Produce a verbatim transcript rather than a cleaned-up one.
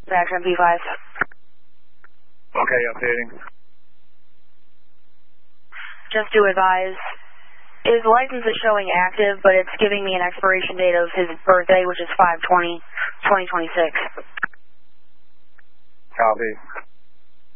Back M P five. Okay, updating. Just to advise, his license is showing active, but it's giving me an expiration date of his birthday, which is five twenty, twenty twenty-six. Copy.